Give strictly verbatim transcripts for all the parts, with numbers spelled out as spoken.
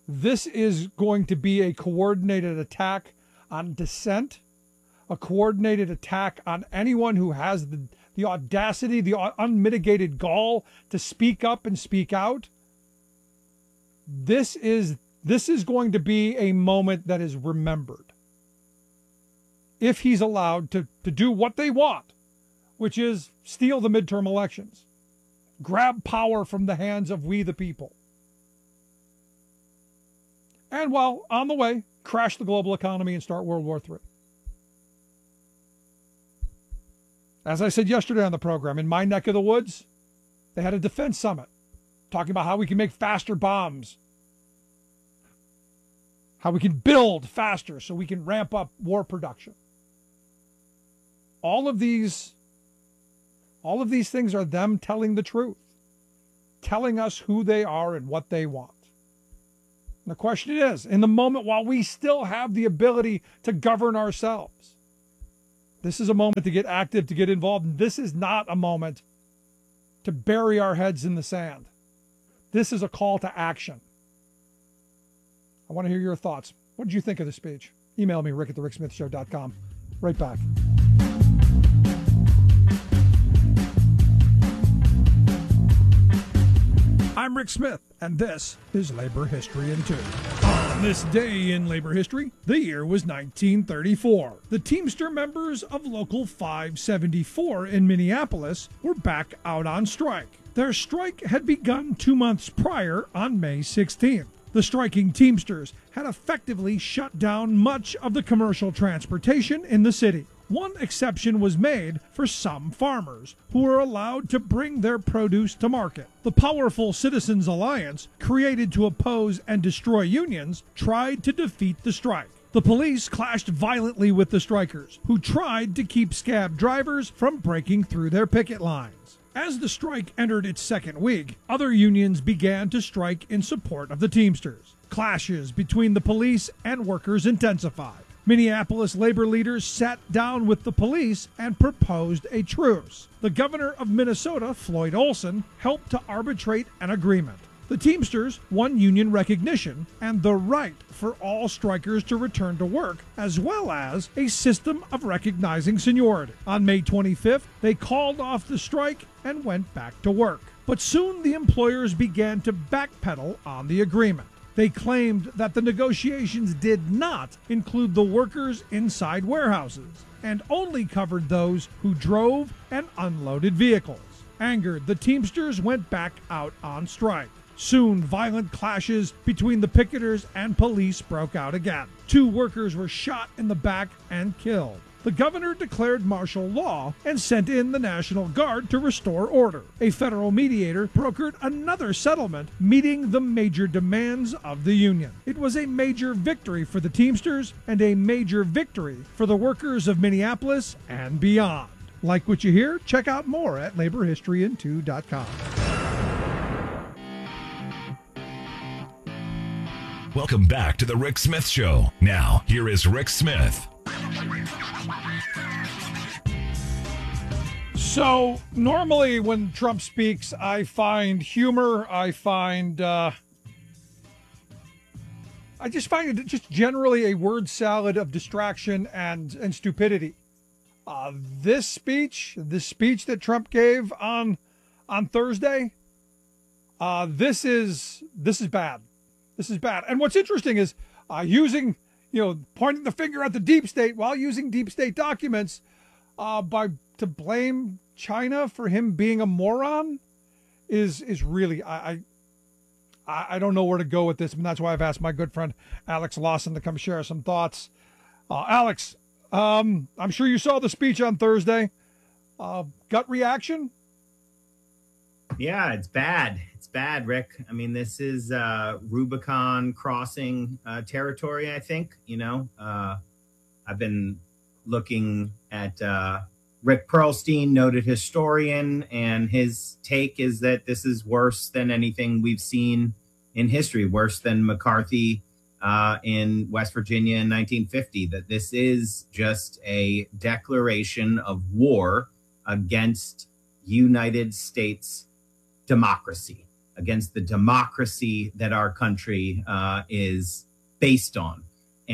This is going to be a coordinated attack on dissent, a coordinated attack on anyone who has the, the audacity, the unmitigated gall to speak up and speak out. This is this is going to be a moment that is remembered. If he's allowed to, to do what they want, which is steal the midterm elections, grab power from the hands of we the people. And while on the way, crash the global economy and start World War Three. As I said yesterday on the program, in my neck of the woods, they had a defense summit talking about how we can make faster bombs, how we can build faster so we can ramp up war production. All of these, all of these things are them telling the truth, telling us who they are and what they want. And the question is, in the moment while we still have the ability to govern ourselves, this is a moment to get active, to get involved. And this is not a moment to bury our heads in the sand. This is a call to action. I want to hear your thoughts. What did you think of the speech? Email me, rick at the rick smith show dot com. Right back. I'm Rick Smith, and this is Labor History in Two. On this day in labor history, the year was nineteen thirty-four. The Teamster members of Local five seventy-four in Minneapolis were back out on strike. Their strike had begun two months prior on May sixteenth. The striking Teamsters had effectively shut down much of the commercial transportation in the city. One exception was made for some farmers who were allowed to bring their produce to market. The powerful Citizens Alliance, created to oppose and destroy unions, tried to defeat the strike. The police clashed violently with the strikers, who tried to keep scab drivers from breaking through their picket lines. As the strike entered its second week, other unions began to strike in support of the Teamsters. Clashes between the police and workers intensified. Minneapolis labor leaders sat down with the police and proposed a truce. The governor of Minnesota, Floyd Olson, helped to arbitrate an agreement. The Teamsters won union recognition and the right for all strikers to return to work, as well as a system of recognizing seniority. On May twenty-fifth, they called off the strike and went back to work. But soon the employers began to backpedal on the agreement. They claimed that the negotiations did not include the workers inside warehouses and only covered those who drove and unloaded vehicles. Angered, the Teamsters went back out on strike. Soon, violent clashes between the picketers and police broke out again. Two workers were shot in the back and killed. The governor declared martial law and sent in the National Guard to restore order. A federal mediator brokered another settlement meeting the major demands of the union. It was a major victory for the Teamsters and a major victory for the workers of Minneapolis and beyond. Like what you hear? Check out more at labor history in two dot com. Welcome back to the Rick Smith Show. Now, here is Rick Smith. So normally when Trump speaks, I find humor, I find, uh, I just find it just generally a word salad of distraction and, and stupidity. Uh, this speech, this speech that Trump gave on, on Thursday, uh, this is, this is bad. This is bad. And what's interesting is uh, using, you know, pointing the finger at the deep state while using deep state documents uh, by to blame China for him being a moron is is really I, I I don't know where to go with this, and that's why I've asked my good friend Alex Lawson to come share some thoughts. Uh, Alex, um, I'm sure you saw the speech on Thursday. Uh, gut reaction? Yeah, it's bad. It's bad, Rick. I mean, this is uh, Rubicon crossing uh, territory, I think. You know, uh, I've been looking at uh, Rick Perlstein, noted historian, and his take is that this is worse than anything we've seen in history, worse than McCarthy uh, in West Virginia in nineteen fifty, that this is just a declaration of war against United States democracy. against the democracy that our country uh, is based on.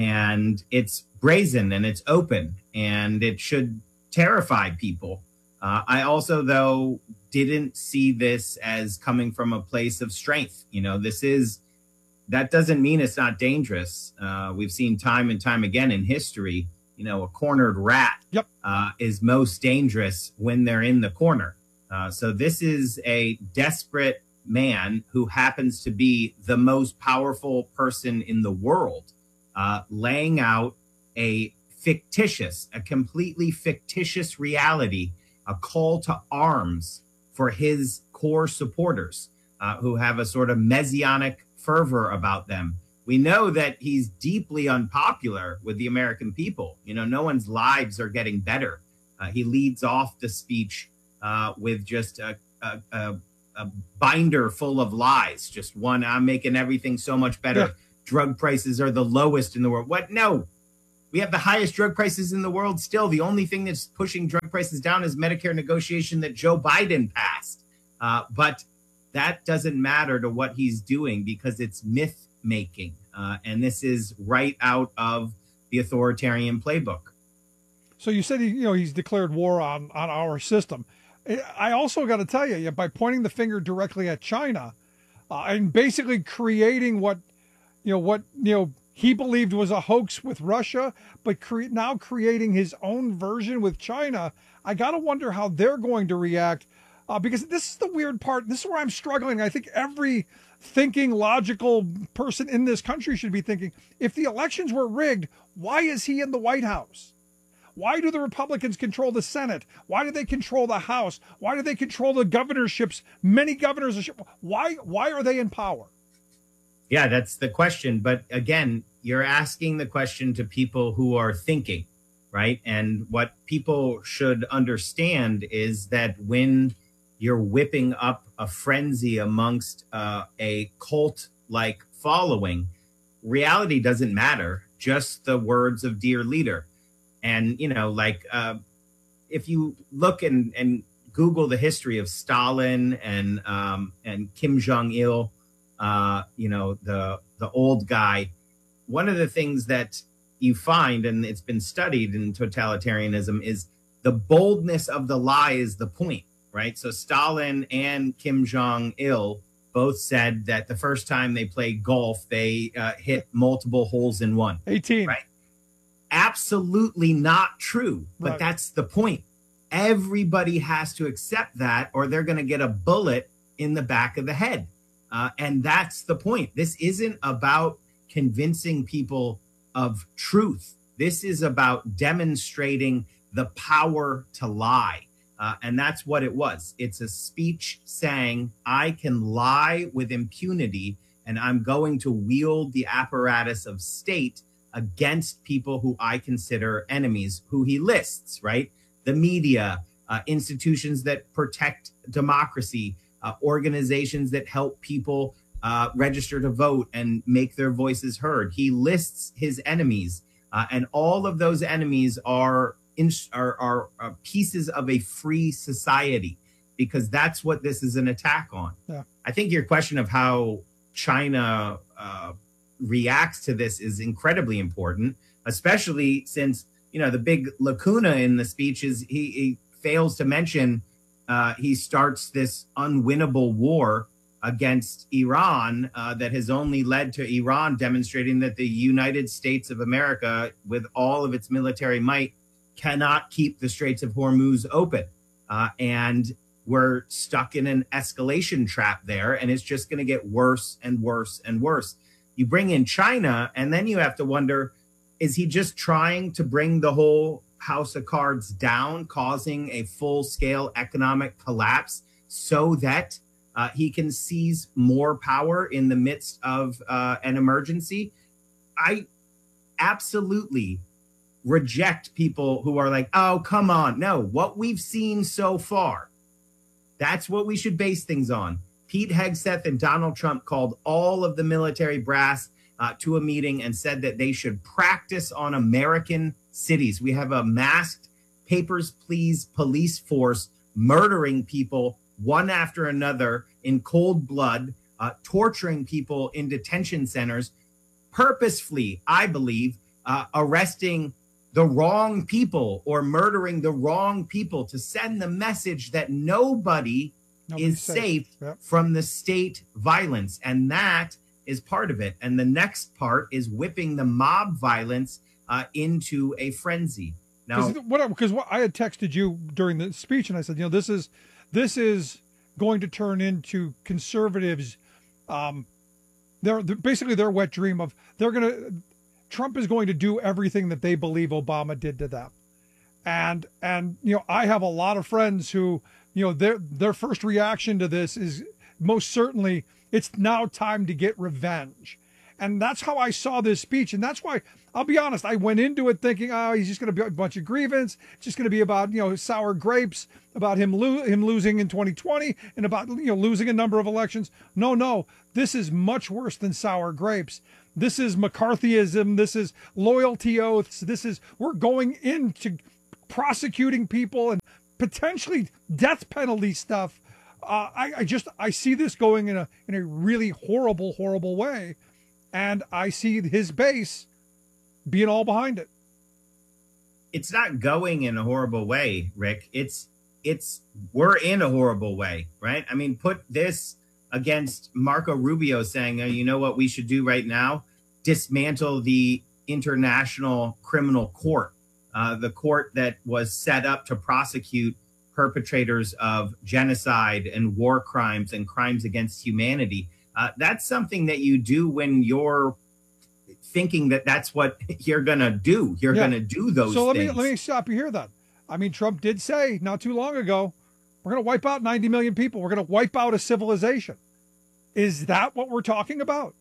And it's brazen and it's open, and it should terrify people. Uh, I also, though, didn't see this as coming from a place of strength. You know, this is, that doesn't mean it's not dangerous. Uh, we've seen time and time again in history, you know, a cornered rat yep. uh, is most dangerous when they're in the corner. Uh, so this is a desperate man who happens to be the most powerful person in the world, uh, laying out a fictitious, a completely fictitious reality, a call to arms for his core supporters uh, who have a sort of messianic fervor about them. We know that he's deeply unpopular with the American people. You know, no one's lives are getting better. Uh, he leads off the speech uh, with just a, a, a, a binder full of lies. Just one, I'm making everything so much better. Yeah. Drug prices are the lowest in the world. What? No. We have the highest drug prices in the world still. The only thing that's pushing drug prices down is Medicare negotiation that Joe Biden passed. Uh, but that doesn't matter to what he's doing because it's myth making. Uh, and this is right out of the authoritarian playbook. So you said, he, you know, he's declared war on, on our system. I also got to tell you, by pointing the finger directly at China uh, and basically creating what, you know, what, you know, he believed was a hoax with Russia, but cre- now creating his own version with China, I got to wonder how they're going to react uh, because this is the weird part. This is where I'm struggling. I think every thinking, logical person in this country should be thinking, if the elections were rigged, why is he in the White House? Why do the Republicans control the Senate? Why do they control the House? Why do they control the governorships? Many governors. Why, why are they in power? Yeah, that's the question. But again, you're asking the question to people who are thinking, right? And what people should understand is that when you're whipping up a frenzy amongst uh, a cult-like following, reality doesn't matter, just the words of dear leader. And, you know, like uh, if you look and, and Google the history of Stalin and um, and Kim Jong-il, uh, you know, the the old guy, one of the things that you find, and it's been studied in totalitarianism, is the boldness of the lie is the point, right? So Stalin and Kim Jong-il both said that the first time they played golf, they uh, hit multiple holes in one. eighteen. Right? Absolutely not true. But Right. That's the point. Everybody has to accept that or they're going to get a bullet in the back of the head. Uh, and that's the point. This isn't about convincing people of truth. This is about demonstrating the power to lie. Uh, and that's what it was. It's a speech saying, I can lie with impunity and I'm going to wield the apparatus of state against people who I consider enemies, who he lists, right? The media, uh, institutions that protect democracy, uh, organizations that help people uh, register to vote and make their voices heard. He lists his enemies, uh, and all of those enemies are, in, are, are are pieces of a free society, because that's what this is an attack on. Yeah. I think your question of how China uh, reacts to this is incredibly important, especially since, you know, the big lacuna in the speech is he, he fails to mention uh, he starts this unwinnable war against Iran uh, that has only led to Iran demonstrating that the United States of America, with all of its military might, cannot keep the Straits of Hormuz open. Uh, and we're stuck in an escalation trap there, and it's just going to get worse and worse and worse. You bring in China, and then you have to wonder, is he just trying to bring the whole house of cards down, causing a full-scale economic collapse so that uh, he can seize more power in the midst of uh, an emergency? I absolutely reject people who are like, oh, come on. No, what we've seen so far, that's what we should base things on. Pete Hegseth and Donald Trump called all of the military brass uh, to a meeting and said that they should practice on American cities. We have a masked, papers, please police force murdering people one after another in cold blood, uh, torturing people in detention centers, purposefully, I believe, uh, arresting the wrong people or murdering the wrong people to send the message that nobody Nobody's is safe, safe yep. from the state violence. And that is part of it. And the next part is whipping the mob violence uh, into a frenzy. Now, what because what I had texted you during the speech, and I said, you know, this is this is going to turn into conservatives. Um, they're, they're basically their wet dream of they're going to Trump is going to do everything that they believe Obama did to them. And, and, you know, I have a lot of friends who, you know, their, their first reaction to this is most certainly it's now time to get revenge. And that's how I saw this speech. And that's why, I'll be honest, I went into it thinking, oh, he's just going to be a bunch of grievance. It's just going to be about, you know, sour grapes, about him, lo- him losing in twenty twenty and about, you know, losing a number of elections. No, no, this is much worse than sour grapes. This is McCarthyism. This is loyalty oaths. This is, we're going into prosecuting people and potentially death penalty stuff. Uh, I, I just, I see this going in a, in a really horrible, horrible way. And I see his base being all behind it. It's not going in a horrible way, Rick. It's, it's, we're in a horrible way, right? I mean, put this against Marco Rubio saying, oh, you know what we should do right now? Dismantle the International Criminal Court, uh, the court that was set up to prosecute perpetrators of genocide and war crimes and crimes against humanity. Uh, that's something that you do when you're thinking that that's what you're going to do. You're yeah. going to do those so let things. me let me stop you here then. I mean, Trump did say not too long ago, we're going to wipe out ninety million people. We're going to wipe out a civilization. Is that what we're talking about?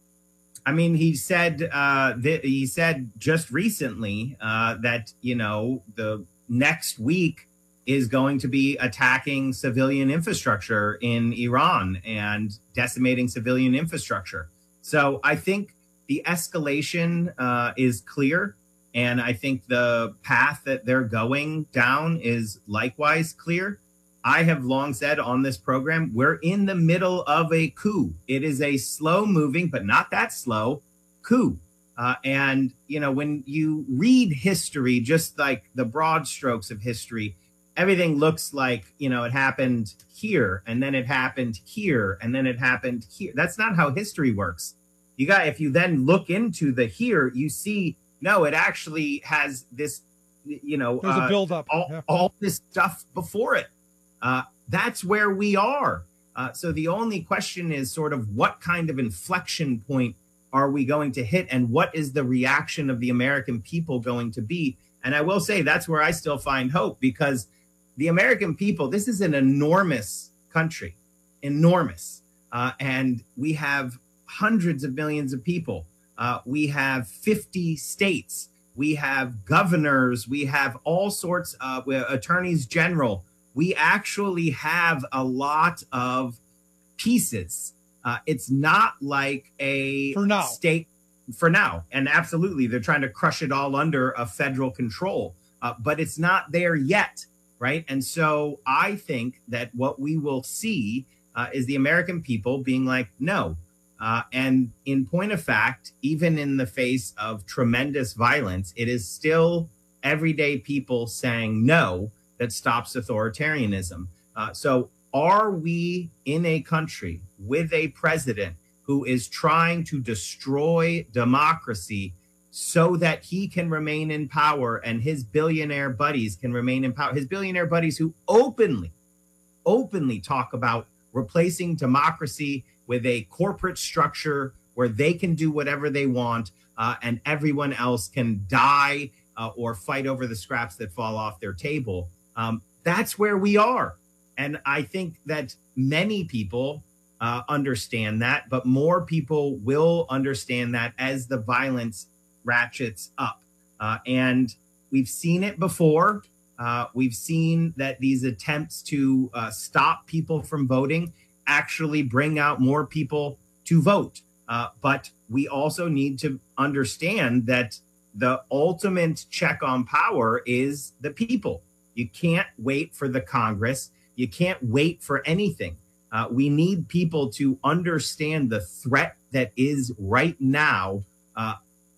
I mean, he said uh, th- he said just recently uh, that, you know, the next week is going to be attacking civilian infrastructure in Iran and decimating civilian infrastructure. So I think the escalation uh, is clear. And I think the path that they're going down is likewise clear. I have long said on this program, we're in the middle of a coup. It is a slow moving, but not that slow, coup. Uh, and, you know, when you read history, just like the broad strokes of history, everything looks like, you know, it happened here and then it happened here and then it happened here. That's not how history works. You got, if you then look into the here, you see, no, it actually has this, you know, there's uh, a buildup, all, yeah. all this stuff before it. Uh, that's where we are. Uh, so the only question is sort of what kind of inflection point are we going to hit and what is the reaction of the American people going to be? And I will say that's where I still find hope, because the American people, this is an enormous country, enormous. Uh, and we have hundreds of millions of people. Uh, we have fifty states. We have governors. We have all sorts of uh, attorneys general. We actually have a lot of pieces. Uh, it's not like a for now. state for now. And absolutely, they're trying to crush it all under a federal control, uh, but it's not there yet. Right. And so I think that what we will see uh, is the American people being like, no. Uh, and in point of fact, even in the face of tremendous violence, it is still everyday people saying no that stops authoritarianism. Uh, so are we in a country with a president who is trying to destroy democracy so that he can remain in power and his billionaire buddies can remain in power? His billionaire buddies who openly, openly talk about replacing democracy with a corporate structure where they can do whatever they want uh, and everyone else can die uh, or fight over the scraps that fall off their table. Um, that's where we are. And I think that many people uh, understand that, but more people will understand that as the violence ratchets up. Uh, and we've seen it before. Uh, we've seen that these attempts to uh, stop people from voting actually bring out more people to vote. Uh, but we also need to understand that the ultimate check on power is the people. You can't wait for the Congress. You can't wait for anything. Uh, we need people to understand the threat that is right now uh,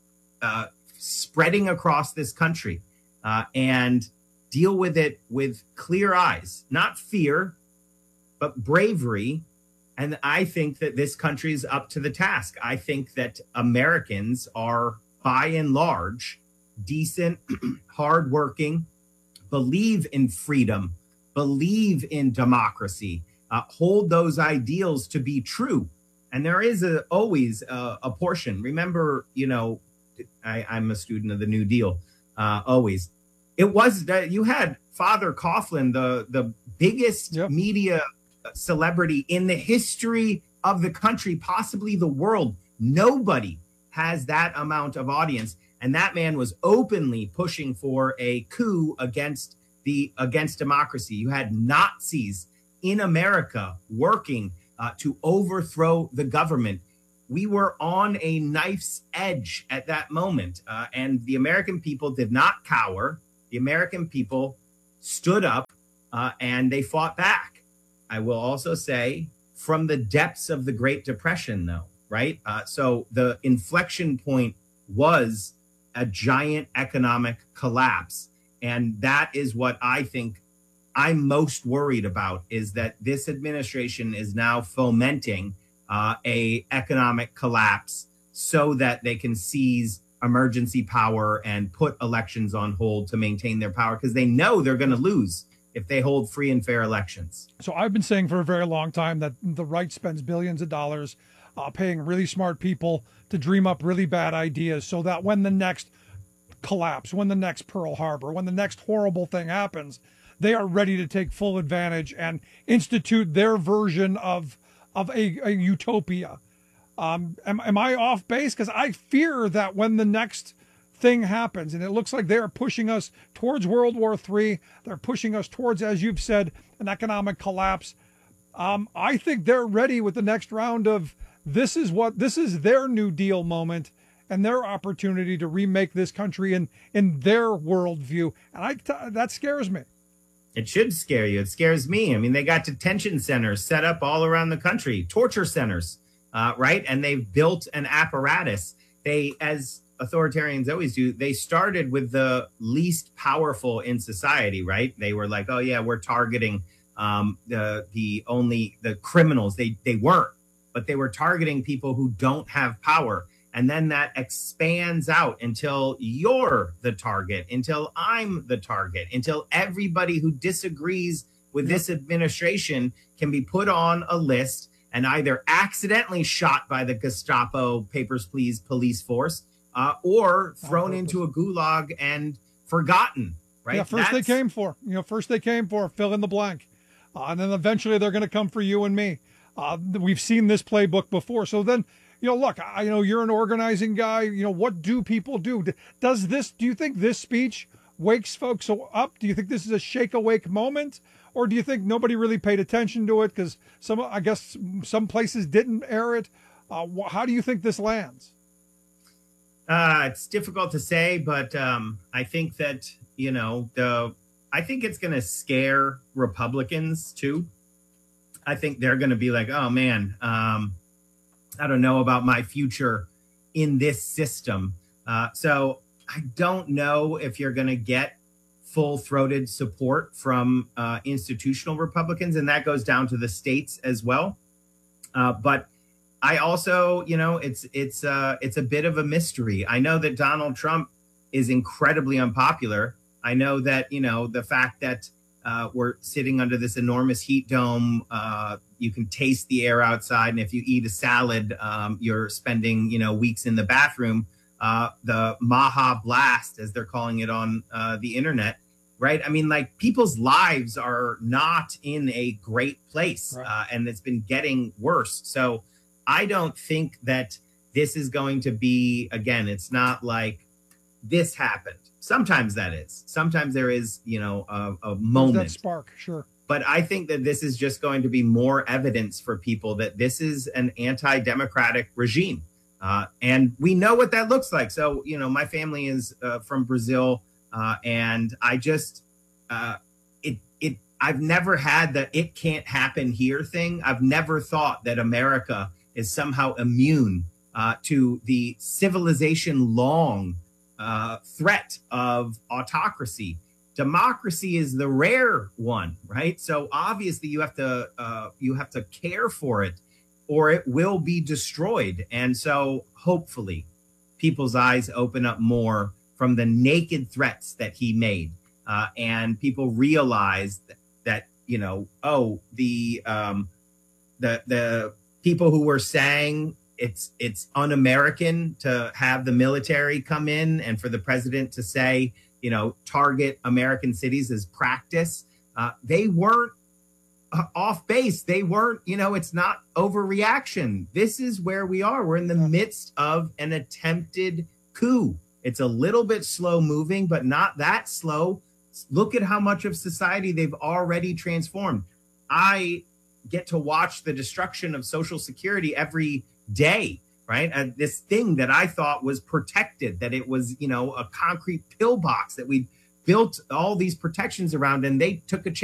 uh, spreading across this country uh, and deal with it with clear eyes, not fear, but bravery. And I think that this country is up to the task. I think that Americans are, by and large, decent, hardworking, believe in freedom, believe in democracy, uh, hold those ideals to be true. And there is a, always a, a portion. Remember, you know, I, I'm a student of the New Deal, uh, always. It was that you had Father Coughlin, the, the biggest yep. media celebrity in the history of the country, possibly the world. Nobody has that amount of audience. And that man was openly pushing for a coup against the against democracy. You had Nazis in America working uh, to overthrow the government. We were on a knife's edge at that moment. Uh, and the American people did not cower. The American people stood up uh, and they fought back. I will also say, from the depths of the Great Depression, though, right? Uh, so the inflection point was a giant economic collapse. And that is what I think I'm most worried about, is that this administration is now fomenting uh, a economic collapse so that they can seize emergency power and put elections on hold to maintain their power, because they know they're going to lose if they hold free and fair elections. So I've been saying for a very long time that the right spends billions of dollars uh, paying really smart people to dream up really bad ideas so that when the next collapse, when the next Pearl Harbor, when the next horrible thing happens, they are ready to take full advantage and institute their version of of a, a utopia. Um, am, am I off base? Because I fear that when the next thing happens, and it looks like they're pushing us towards World War Three, they're pushing us towards, as you've said, an economic collapse. Um, I think they're ready with the next round of this is what this is their New Deal moment and their opportunity to remake this country in in their worldview, and I that scares me. It should scare you. It scares me. I mean, they got detention centers set up all around the country, torture centers, uh, right? And they've built an apparatus. They, as authoritarians always do, they started with the least powerful in society, right? They were like, oh yeah, we're targeting um, the the only the criminals. They they weren't, but they were targeting people who don't have power. And then that expands out until you're the target, until I'm the target, until everybody who disagrees with this administration can be put on a list and either accidentally shot by the Gestapo Papers, Please police force, uh, or thrown into a gulag and forgotten, right? Yeah, first That's... they came for, you know, first they came for, fill in the blank. Uh, and then eventually they're going to come for you and me. Uh, we've seen this playbook before. So then, you know, look, I you know you're an organizing guy. You know, what do people do? Does this, do you think this speech wakes folks up? Do you think this is a shake awake moment? Or do you think nobody really paid attention to it because some, I guess some places didn't air it? Uh, how do you think this lands? Uh, it's difficult to say, but um, I think that, you know, the, I think it's going to scare Republicans too. I think they're going to be like, oh man, um, I don't know about my future in this system. Uh, so I don't know if you're going to get full-throated support from uh, institutional Republicans, and that goes down to the states as well. Uh, but I also, you know, it's it's uh, it's a bit of a mystery. I know that Donald Trump is incredibly unpopular. I know that, you know, the fact that uh, we're sitting under this enormous heat dome, uh, you can taste the air outside, and if you eat a salad, um, you're spending, you know, weeks in the bathroom. Uh, the Maha Blast, as they're calling it on uh, the internet, right? I mean, like, people's lives are not in a great place, right. uh, and it's been getting worse. So I don't think that this is going to be, again, it's not like this happened. Sometimes that is. Sometimes there is, you know, a, a moment. That spark, sure. But I think that this is just going to be more evidence for people that this is an anti-democratic regime. Uh, and we know what that looks like. So, you know, my family is uh, from Brazil, uh, and I just, uh, it, it, I've never had the "it can't happen here" thing. I've never thought that America is somehow immune uh, to the civilization-long uh, threat of autocracy. Democracy is the rare one, right? So obviously you have to uh, you have to care for it, or it will be destroyed. And so hopefully people's eyes open up more from the naked threats that he made, uh, and people realize that, that you know, oh, the um, the the people who were saying it's it's un-American to have the military come in and for the president to say, you know, target American cities as practice. Uh, they weren't uh, off base. They weren't, you know, it's not overreaction. This is where we are. We're in the midst of an attempted coup. It's a little bit slow moving, but not that slow. Look at how much of society they've already transformed. I get to watch the destruction of Social Security every day, right? Uh, this thing that I thought was protected, that it was, you know, a concrete pillbox that we built all these protections around, and they took a chance.